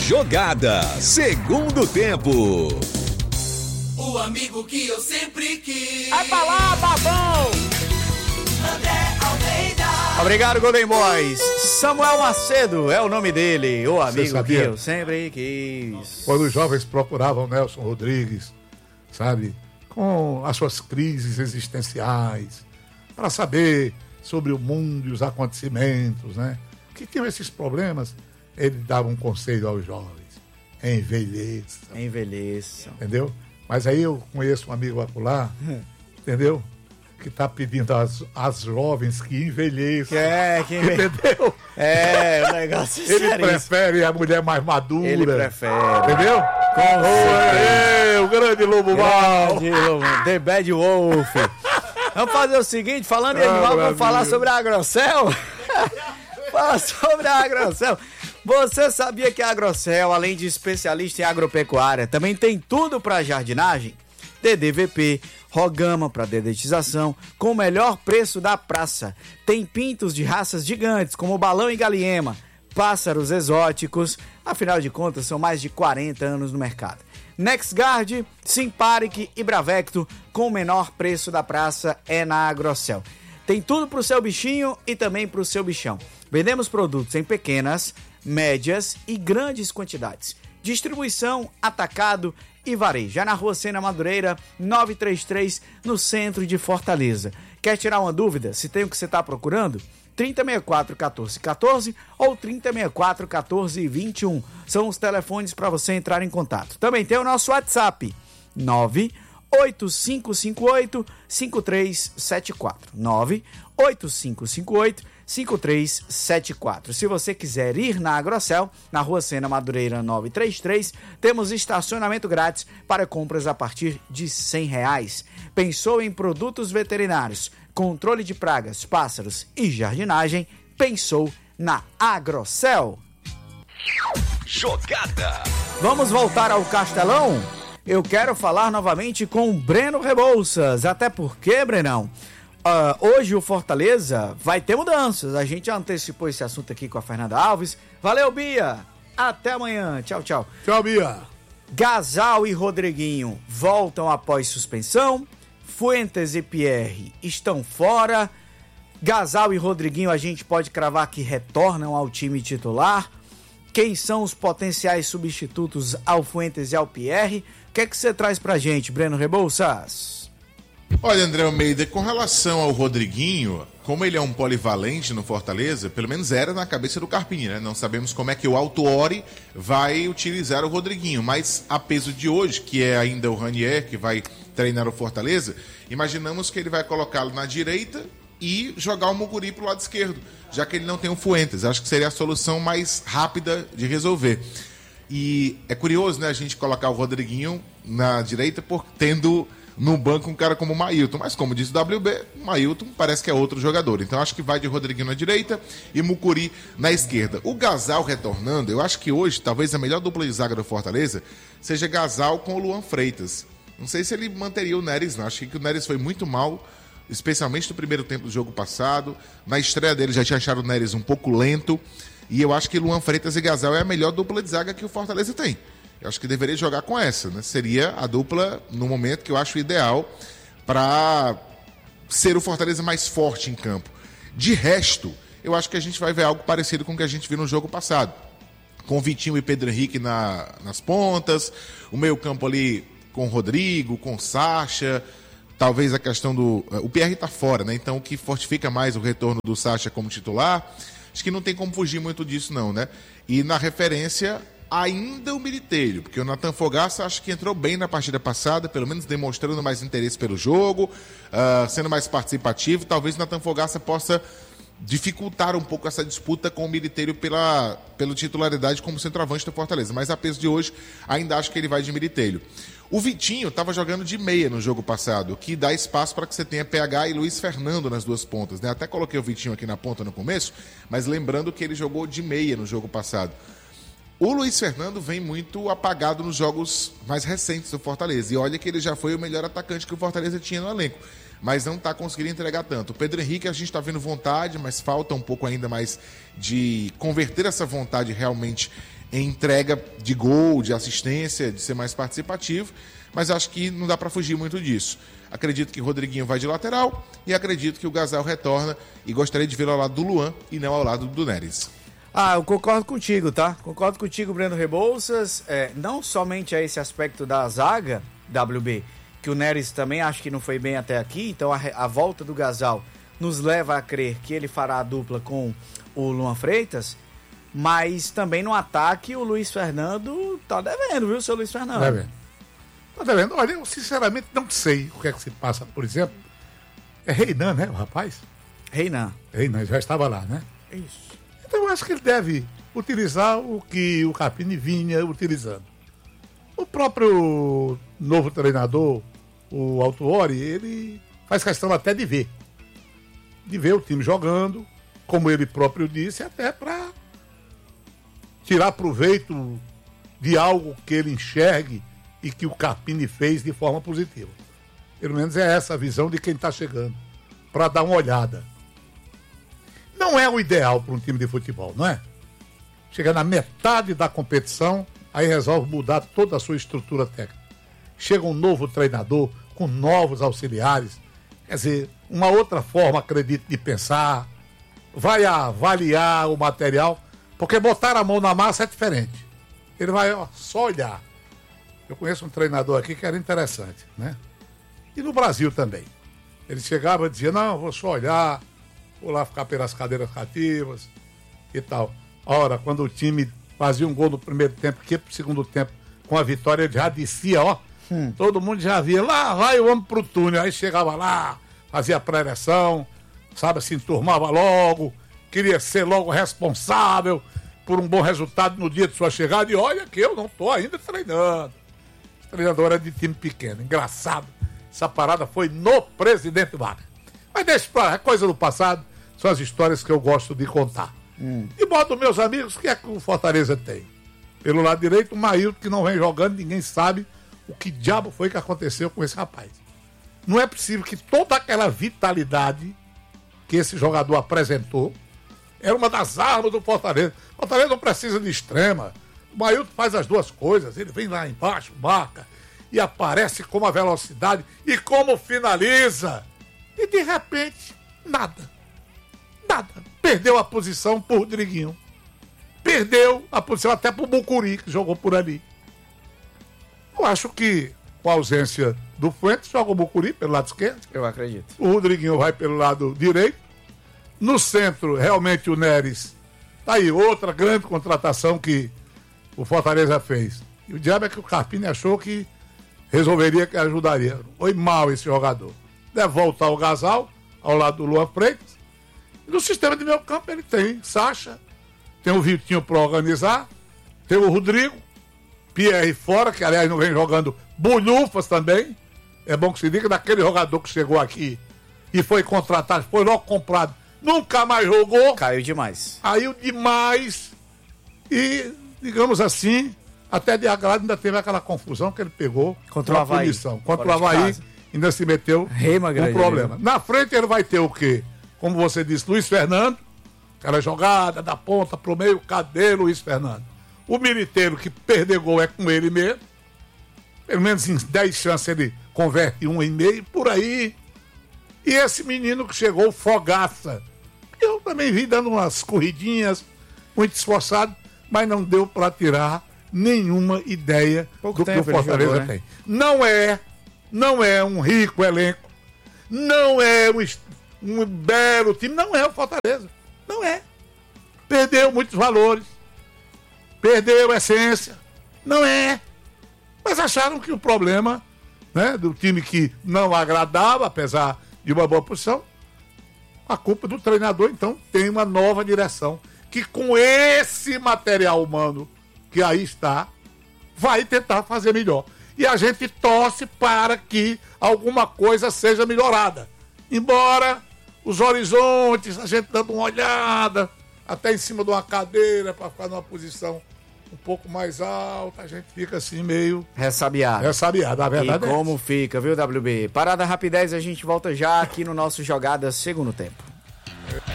Jogada, segundo tempo. O amigo que eu sempre quis. Vai pra lá, babão! André Almeida. Obrigado, Golden Boys. Samuel Macedo é o nome dele, o amigo que eu sempre quis. Quando os jovens procuravam Nelson Rodrigues, sabe, com as suas crises existenciais, para saber sobre o mundo e os acontecimentos, né? Que tinham esses problemas, ele dava um conselho aos jovens: envelheça. Envelheça. Entendeu? Mas aí eu conheço um amigo acolá, entendeu? Que tá pedindo às jovens que envelheçam. Entendeu? É, o negócio é ele prefere a mulher mais madura. Ele prefere. Entendeu? O grande lobo mau. The Bad Wolf. Vamos fazer o seguinte, falando em animal, vamos falar sobre a Agrocel? Fala sobre a Agrocel. Você sabia que a Agrocel, além de especialista em agropecuária, também tem tudo para jardinagem? DDVP, Rogama para dedetização, com o melhor preço da praça. Tem pintos de raças gigantes, como balão e galiema, pássaros exóticos, afinal de contas são mais de 40 anos no mercado. NexGuard, Simparic e Bravecto, com o menor preço da praça é na Agrocel. Tem tudo pro seu bichinho e também pro seu bichão. Vendemos produtos em pequenas, médias e grandes quantidades. Distribuição, atacado e varejo. Já na Rua Sena Madureira, 933, no centro de Fortaleza. Quer tirar uma dúvida se tem o que você está procurando? 3064-1414 ou 3064-1421. São os telefones para você entrar em contato. Também tem o nosso WhatsApp, 98558-5374. 98558-5374. Se você quiser ir na Agrocel, na Rua Sena Madureira 933, temos estacionamento grátis para compras a partir de R$100. Pensou em produtos veterinários, controle de pragas, pássaros e jardinagem? Pensou na Agrocel. Jogada. Vamos voltar ao Castelão? Eu quero falar novamente com o Breno Rebouças, até porque, Brenão, hoje o Fortaleza vai ter mudanças. A gente já antecipou esse assunto aqui com a Fernanda Alves. Valeu, Bia! Até amanhã. Tchau, tchau. Tchau, Bia. Gasal e Rodriguinho voltam após suspensão. Fuentes e Pierre estão fora. Gasal e Rodriguinho a gente pode cravar que retornam ao time titular. Quem são os potenciais substitutos ao Fuentes e ao Pierre? O que é que você traz pra gente, Breno Rebouças? Olha, André Almeida, com relação ao Rodriguinho, como ele é um polivalente no Fortaleza, pelo menos era na cabeça do Carpini, né? Não sabemos como é que o Autuori vai utilizar o Rodriguinho, mas a peso de hoje, que é ainda o Ranier, que vai treinar o Fortaleza, imaginamos que ele vai colocá-lo na direita e jogar o Muguri pro lado esquerdo, já que ele não tem o Fuentes. Acho que seria a solução mais rápida de resolver. E é curioso, né, a gente colocar o Rodriguinho na direita tendo no banco um cara como o Mailton, mas como diz o WB, o Mailton parece que é outro jogador. Então acho que vai de Rodriguinho na direita e Mucuri na esquerda. O Gasal retornando, eu acho que hoje talvez a melhor dupla de zaga do Fortaleza seja Gasal com o Luan Freitas. Não sei se ele manteria o Neres, não. Acho que o Neres foi muito mal, especialmente no primeiro tempo do jogo passado. Na estreia dele já tinha achado o Neres um pouco lento. E eu acho que Luan Freitas e Gasal é a melhor dupla de zaga que o Fortaleza tem. Eu acho que deveria jogar com essa, né? Seria a dupla no momento que eu acho ideal para ser o Fortaleza mais forte em campo. De resto, eu acho que a gente vai ver algo parecido com o que a gente viu no jogo passado. Com Vitinho e Pedro Henrique nas pontas, o meio-campo ali com o Rodrigo, com o Sacha. Talvez a questão do... O Pierre está fora, né? Então o que fortifica mais o retorno do Sacha como titular. Acho que não tem como fugir muito disso, não, né? E na referência, ainda o Militelho, porque o Nathan Fogaça acho que entrou bem na partida passada, pelo menos demonstrando mais interesse pelo jogo, sendo mais participativo. Talvez o Nathan Fogaça possa dificultar um pouco essa disputa com o Militelho pela titularidade como centroavante do Fortaleza. Mas a peso de hoje, ainda acho que ele vai de Militelho. O Vitinho estava jogando de meia no jogo passado, o que dá espaço para que você tenha PH e Luiz Fernando nas duas pontas, né? Até coloquei o Vitinho aqui na ponta no começo, mas lembrando que ele jogou de meia no jogo passado. O Luiz Fernando vem muito apagado nos jogos mais recentes do Fortaleza. E olha que ele já foi o melhor atacante que o Fortaleza tinha no elenco, mas não está conseguindo entregar tanto. O Pedro Henrique a gente está vendo vontade, mas falta um pouco ainda mais de converter essa vontade realmente em entrega de gol, de assistência, de ser mais participativo, mas acho que não dá para fugir muito disso. Acredito que o Rodriguinho vai de lateral e acredito que o Gasal retorna e gostaria de vê-lo ao lado do Luan e não ao lado do Neres. Eu concordo contigo, tá? Concordo contigo, Breno Rebouças. Não somente a esse aspecto da zaga, WB, que o Neres também acho que não foi bem até aqui, então a volta do Gasal nos leva a crer que ele fará a dupla com o Luan Freitas, mas também no ataque o Luiz Fernando tá devendo, viu, seu Luiz Fernando? Tá devendo. Olha, eu sinceramente não sei o que é que se passa, por exemplo. É Reinan, né, o rapaz? Reinan, já estava lá, né? isso. Então eu acho que ele deve utilizar o que o Carpini vinha utilizando. O próprio novo treinador, o Autuori, ele faz questão até de ver o time jogando, como ele próprio disse, até para tirar proveito de algo que ele enxergue e que o Carpini fez de forma positiva. Pelo menos é essa a visão de quem está chegando, para dar uma olhada. Não é o ideal para um time de futebol, não é? Chega na metade da competição, aí resolve mudar toda a sua estrutura técnica. Chega um novo treinador com novos auxiliares, quer dizer, uma outra forma, acredito, de pensar, vai avaliar o material, porque botar a mão na massa é diferente. Ele vai só olhar. Eu conheço um treinador aqui que era interessante, né? E no Brasil também. Ele chegava e dizia, não, vou só olhar, vou lá ficar pelas cadeiras cativas e tal. Ora, quando o time fazia um gol no primeiro tempo, que pro segundo tempo, com a vitória, ele já descia, todo mundo já via, lá vai o homem pro túnel. Aí chegava lá, fazia pré-eleção, sabe, se enturmava logo, queria ser logo responsável por um bom resultado no dia de sua chegada. E olha que eu não tô ainda treinando. O treinador era de time pequeno, engraçado. Essa parada foi no Presidente Vargas. Mas deixa pra lá, é coisa do passado, são as histórias que eu gosto de contar. De modo, meus amigos, o que é que o Fortaleza tem? Pelo lado direito, o Maílton, que não vem jogando, ninguém sabe o que diabo foi que aconteceu com esse rapaz. Não é possível que toda aquela vitalidade que esse jogador apresentou era uma das armas do Fortaleza. O Fortaleza não precisa de extrema. O Maílton faz as duas coisas. Ele vem lá embaixo, marca, e aparece com uma velocidade e como finaliza. E de repente, nada. Perdeu a posição pro Rodriguinho. Perdeu a posição até pro Mucuri, que jogou por ali. Eu acho que, com a ausência do Fuentes, joga o Mucuri pelo lado esquerdo. Eu acredito. O Rodriguinho vai pelo lado direito. No centro, realmente, o Neres. Tá aí, outra grande contratação que o Fortaleza fez. E o diabo é que o Carpini achou que resolveria, que ajudaria. Foi mal esse jogador. Deve voltar o Gasal, ao lado do Luan Freitas. E no sistema de meio campo ele tem Sacha, tem o Vitinho para organizar, tem o Rodrigo, Pierre fora, que aliás não vem jogando bolhufas também. É bom que se diga, daquele jogador que chegou aqui e foi contratado, foi logo comprado, nunca mais jogou. Caiu demais. Caiu demais. E, digamos assim, até de agrado ainda teve aquela confusão que ele pegou contra o Avaí. Contra o Avaí, ainda se meteu um problema. Na frente ele vai ter o quê? Como você disse, Luiz Fernando, aquela jogada da ponta pro meio, cadê Luiz Fernando? O Militeiro, que perder gol é com ele mesmo. Pelo menos em 10 chances ele converte 1,5, por aí. E esse menino que chegou, Fogaça. Eu também vi dando umas corridinhas, muito esforçado, mas não deu para tirar nenhuma ideia do que o Fortaleza jogou, tem. Né? Não é um rico elenco, não é um belo time, não é o Fortaleza. Não é. Perdeu muitos valores, perdeu essência, não é. Mas acharam que o problema, né, do time que não agradava, apesar de uma boa posição, a culpa do treinador, então, tem uma nova direção, que com esse material humano que aí está, vai tentar fazer melhor. E a gente torce para que alguma coisa seja melhorada. Embora os horizontes, a gente dando uma olhada, até em cima de uma cadeira, para ficar numa posição um pouco mais alta, a gente fica assim meio... Ressabiado, a verdade é. E como fica, viu, WB? Parada Rapidez, a gente volta já aqui no nosso Jogada Segundo Tempo.